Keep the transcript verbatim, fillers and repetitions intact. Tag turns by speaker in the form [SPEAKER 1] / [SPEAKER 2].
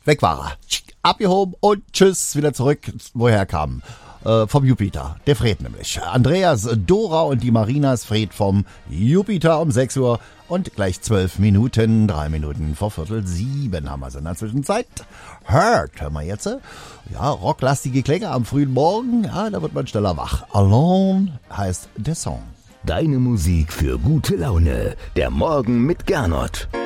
[SPEAKER 1] weg war er. Abgehoben und tschüss, wieder zurück, woher kam. Äh, vom Jupiter, der Fred nämlich. Andreas, Dora und die Marinas, Fred vom Jupiter um sechs Uhr und gleich zwölf Minuten, drei Minuten vor Viertel sieben haben wir es in der Zwischenzeit. Hurt, hören wir jetzt. Ja, rocklastige Klänge am frühen Morgen, ja, da wird man schneller wach. Alone heißt der Song.
[SPEAKER 2] Deine Musik für gute Laune, der Morgen mit Gernot.